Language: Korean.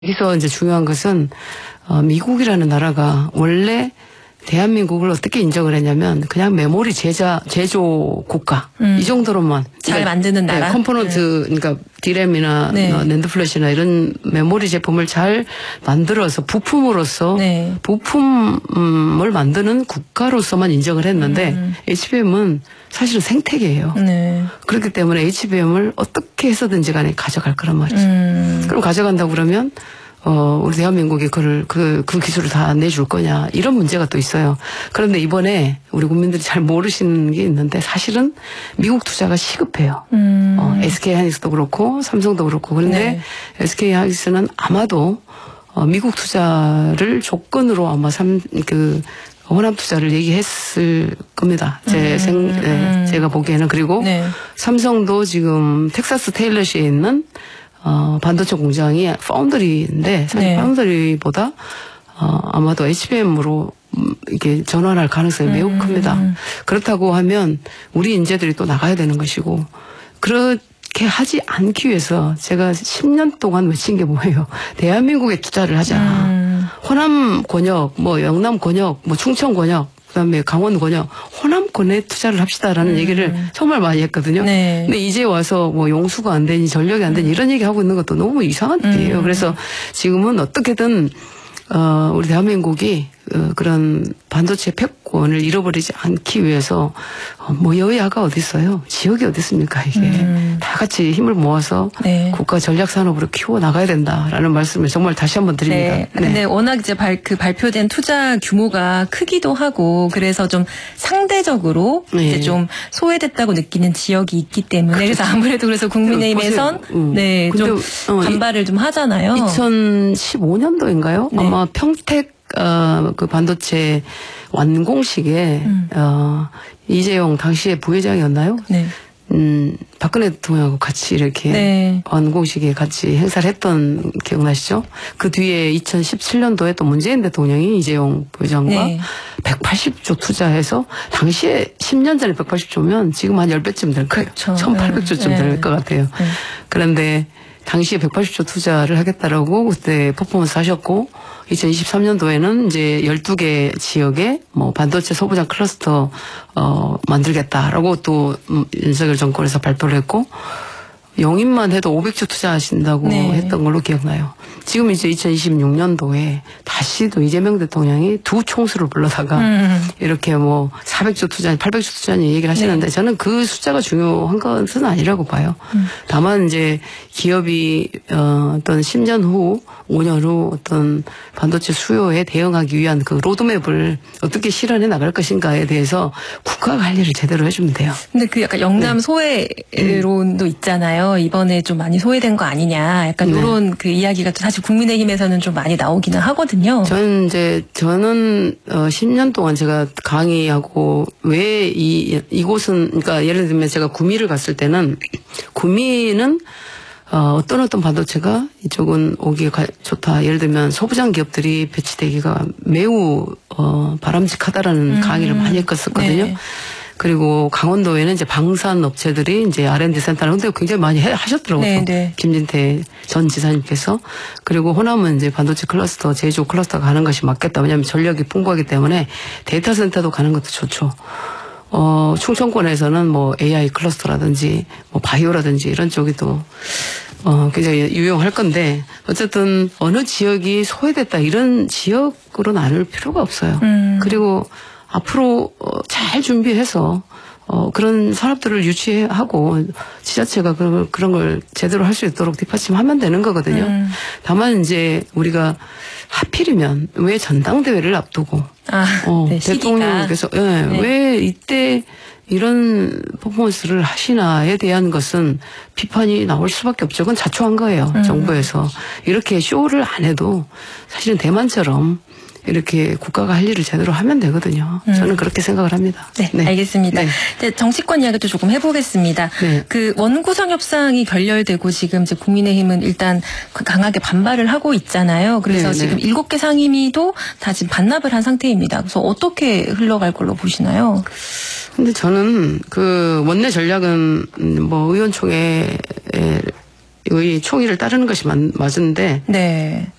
여기서 이제 중요한 것은 미국이라는 나라가 원래 대한민국을 어떻게 인정을 했냐면 그냥 메모리 제조 국가 이 정도로만 잘 만드는 나라. 네, 컴포넌트 그러니까 디램이나 낸드 플래시나 이런 메모리 제품을 잘 만들어서 부품으로서 부품을 만드는 국가로서만 인정을 했는데 HBM은 사실은 생태계예요. 그렇기 때문에 HBM을 어떻게 해서든지 간에 가져갈 거란 말이죠. 그럼 가져간다고 그러면 우리 대한민국이 그 기술을 다 내줄 거냐, 이런 문제가 또 있어요. 그런데 이번에 우리 국민들이 잘 모르시는 게 있는데 사실은 미국 투자가 시급해요. SK 하이닉스도 그렇고 삼성도 그렇고. 그런데 SK 하이닉스는 아마도 미국 투자를 조건으로 아마 호남 투자를 얘기했을 겁니다. 제가 보기에는. 그리고 삼성도 지금 텍사스 테일러시에 있는 반도체 공장이 파운드리인데 사실 파운드리보다 아마도 HBM으로 이게 전환할 가능성이 매우 큽니다. 그렇다고 하면 우리 인재들이 또 나가야 되는 것이고, 그렇게 하지 않기 위해서 제가 10년 동안 외친 게 뭐예요? 대한민국에 투자를 하자. 호남 권역, 영남 권역, 충청 권역, 그다음에 강원 권역, 호남권에 투자를 합시다라는 얘기를 정말 많이 했거든요. 근데 이제 와서 용수가 안 되니 전력이 안 되니 이런 얘기 하고 있는 것도 너무 이상한 일이에요. 그래서 지금은 어떻게든 우리 대한민국이 그런 반도체 패권을 잃어버리지 않기 위해서 여야가 어디 있어요? 지역이 어디 있습니까? 이게 다 같이 힘을 모아서 국가 전략 산업으로 키워 나가야 된다라는 말씀을 정말 다시 한번 드립니다. 근데 워낙 이제 발표된 투자 규모가 크기도 하고 그래서 좀 상대적으로 이제 좀 소외됐다고 느끼는 지역이 있기 때문에 그래서 아무래도 그래서 국민의힘에선 좀 반발을 좀 하잖아요. 2015년도인가요? 아마 평택 그 반도체 완공식에 이재용 당시에 부회장이었나요? 박근혜 대통령하고 같이 이렇게 완공식에 같이 행사를 했던 기억나시죠? 그 뒤에 2017년도에 또 문재인 대통령이 이재용 부회장과 180조 투자해서 당시에 10년 전에 180조면 지금 한 10배쯤 될 거예요. 그렇죠. 1800조쯤 될 것 같아요. 그런데 당시에 180조 투자를 하겠다라고 그때 퍼포먼스 하셨고, 2023년도에는 이제 12개 지역에 반도체 소부장 클러스터 만들겠다라고 또 윤석열 정권에서 발표를 했고, 영입만 해도 500조 투자하신다고 했던 걸로 기억나요. 지금 이제 2026년도에 다시 또 이재명 대통령이 두 총수를 불러다가 이렇게 400조 투자, 800조 투자니 얘기를 하시는데 저는 그 숫자가 중요한 것은 아니라고 봐요. 다만 이제 기업이 어떤 10년 후, 5년 후 어떤 반도체 수요에 대응하기 위한 그 로드맵을 어떻게 실현해 나갈 것인가에 대해서 국가가 할 일을 제대로 해주면 돼요. 근데 그 약간 영남 소외론도 있잖아요. 이번에 좀 많이 소외된 거 아니냐. 약간 이런 그 이야기가 또 사실 국민의힘에서는 좀 많이 나오기는 하거든요. 저는 10년 동안 제가 강의하고 왜 이곳은, 그러니까 예를 들면 제가 구미를 갔을 때는 구미는 어떤 반도체가 이쪽은 오기가 좋다. 예를 들면 소부장 기업들이 배치되기가 매우 바람직하다라는 강의를 많이 했었거든요. 그리고 강원도에는 이제 방산 업체들이 이제 R&D 센터를 근데 굉장히 많이 하셨더라고요. 김진태 전 지사님께서. 그리고 호남은 이제 반도체 클러스터, 제조 클러스터가 가는 것이 맞겠다. 왜냐하면 전력이 풍부하기 때문에 데이터 센터도 가는 것도 좋죠. 충청권에서는 AI 클러스터라든지 바이오라든지 이런 쪽이 또 굉장히 유용할 건데, 어쨌든 어느 지역이 소외됐다 이런 지역으로 나눌 필요가 없어요. 그리고 앞으로 잘 준비해서 그런 산업들을 유치하고 지자체가 그런 걸 제대로 할 수 있도록 뒷받침하면 되는 거거든요. 다만 이제 우리가 하필이면 왜 전당대회를 앞두고 대통령께서 왜 이때 이런 퍼포먼스를 하시나에 대한 것은 비판이 나올 수밖에 없죠. 그건 자초한 거예요. 정부에서. 이렇게 쇼를 안 해도 사실은 대만처럼 이렇게 국가가 할 일을 제대로 하면 되거든요. 저는 그렇게 생각을 합니다. 네. 알겠습니다. 이제 정치권 이야기도 조금 해보겠습니다. 그 원구성 협상이 결렬되고 지금 이제 국민의힘은 일단 강하게 반발을 하고 있잖아요. 그래서 지금 7개 상임위도 다 지금 반납을 한 상태입니다. 그래서 어떻게 흘러갈 걸로 보시나요? 근데 저는 그 원내 전략은 의원총회에 총의를 따르는 것이 맞은데 네.